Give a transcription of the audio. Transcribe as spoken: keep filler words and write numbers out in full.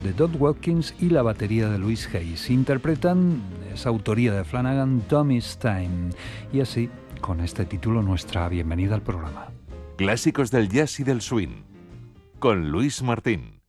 de Dot Watkins y la batería de Louis Hayes. Interpretan esa autoría de Flanagan, Tommy's Time. Y así, con este título, nuestra bienvenida al programa. Clásicos del jazz y del swing, con Luis Martín.